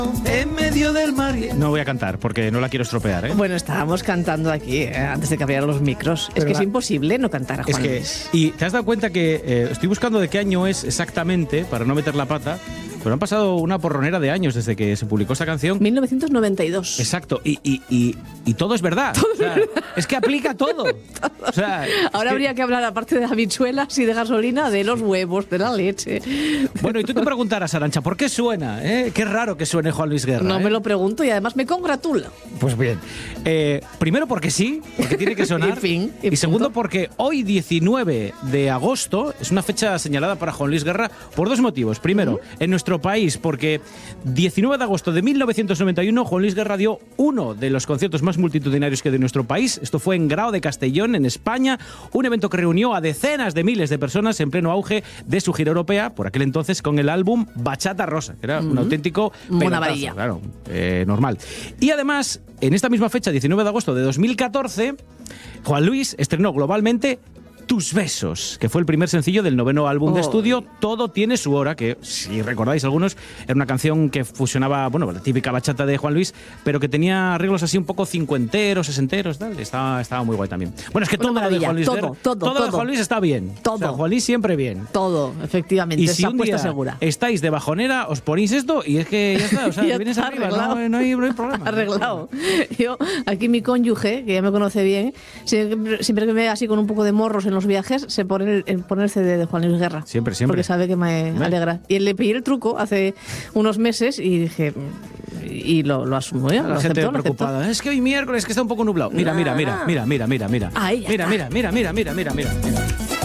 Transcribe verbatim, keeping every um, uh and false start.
En medio del mar. No voy a cantar porque no la quiero estropear, ¿eh? Bueno, estábamos cantando aquí eh, antes de que abrieran los micros. Pero es que la... es imposible no cantar a Juan es que, Luis. Y te has dado cuenta que eh, estoy buscando de qué año es exactamente para no meter la pata. Pero han pasado una porronera de años desde que se publicó esta canción. mil novecientos noventa y dos. Exacto. Y, y, y, y todo es verdad. Todo o sea, es verdad. Es que aplica todo. todo. O sea, Ahora es habría que... que hablar, aparte de habichuelas y de gasolina, de los huevos, de la leche. Bueno, y tú te preguntarás, Arantxa, ¿por qué suena? Eh? Qué raro que suene Juan Luis Guerra. No ¿eh? me lo pregunto y además me congratulo. Pues bien. Eh, primero porque sí, porque tiene que sonar. en fin, y segundo porque hoy, diecinueve de agosto, es una fecha señalada para Juan Luis Guerra por dos motivos. Primero, ¿Mm? en nuestro país, porque diecinueve de agosto de mil novecientos noventa y uno, Juan Luis Guerra dio uno de los conciertos más multitudinarios que hay de nuestro país. Esto fue en Grao de Castellón, en España, un evento que reunió a decenas de miles de personas en pleno auge de su gira europea, por aquel entonces con el álbum Bachata Rosa, que era uh-huh. un auténtico pelotazo, claro, eh, normal. Y además, en esta misma fecha, diecinueve de agosto de dos mil catorce, Juan Luis estrenó globalmente Tus besos, que fue el primer sencillo del noveno álbum oh. de estudio, Todo tiene su hora, que, si recordáis algunos, era una canción que fusionaba, bueno, la típica bachata de Juan Luis, pero que tenía arreglos así un poco cincuenteros, sesenteros, tal. Estaba, estaba muy guay también. Bueno, es que todo lo de Juan Luis todo, Guerra, todo, todo, todo de Juan Luis está bien. Todo. O sea, Juan Luis siempre bien. Todo, efectivamente. Y si un día segura. estáis de bajonera, os ponéis esto y es que ya está, o sea, ya vienes está arriba, arreglado. no, no, hay, no hay problema. Arreglado. Yo, aquí mi cónyuge, que ya me conoce bien, siempre, siempre que me ve así con un poco de morros en los viajes, se pone el, el, pone el C D de Juan Luis Guerra. Siempre, siempre. Porque sabe que me ¿Ven? alegra. Y le pedí el truco hace unos meses y dije... Y lo, lo asumo ya. La lo gente aceptó, preocupada. lo es que hoy miércoles que está un poco nublado. Mira, mira, mira, mira, mira, mira, mira, mira. Ahí Mira, mira, mira, mira, mira, mira, mira.